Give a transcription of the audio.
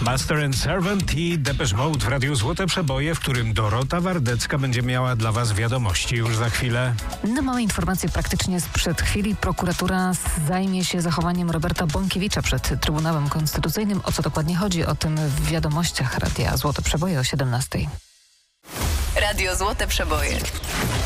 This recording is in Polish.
Master and Servant i Depeche Mode w Radiu Złote Przeboje, w którym Dorota Wardecka będzie miała dla Was wiadomości już za chwilę. No, mamy informację praktycznie sprzed chwili. Prokuratura zajmie się zachowaniem Roberta Bąkiewicza przed Trybunałem Konstytucyjnym. O co dokładnie chodzi? O tym w wiadomościach Radia Złote Przeboje o 17:00. Radio Złote Przeboje.